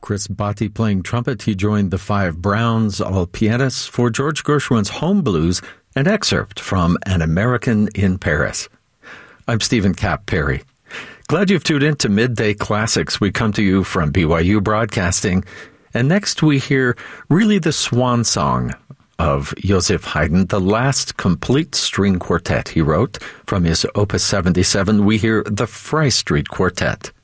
Chris Botti playing trumpet. He joined the Five Browns, all pianists, for George Gershwin's Home Blues, an excerpt from An American in Paris. I'm Stephen Kapp Perry. Glad you've tuned in to Midday Classics. We come to you from BYU Broadcasting. And next we hear really the swan song of Joseph Haydn, the last complete string quartet he wrote. From his Opus 77, we hear the Fry Street Quartet.